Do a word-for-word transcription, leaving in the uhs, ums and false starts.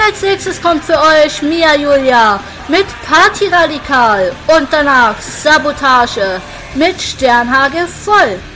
als nächstes kommt für euch Mia Julia mit Party Radikal und danach Sabotage mit Sternhagel voll.